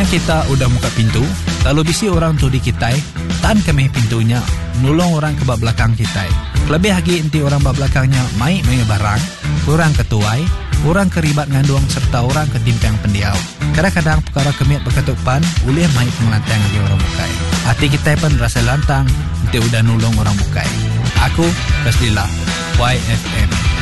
Misalnya kita udah buka pintu, lalu bisi orang tu di kita, tan kami pintunya, nulong orang ke bawah belakang kita. Lebih lagi inti orang bawah belakangnya mai barang, orang ketuai, orang keribat nganduang serta orang ketimpang pendiau. Kadang-kadang perkara kemiat berketupan, ulih mai pengelantang lagi orang bukai. Hati kita pun rasa lantang, inti udah nulong orang bukai. Aku, Rasdillah, YFM.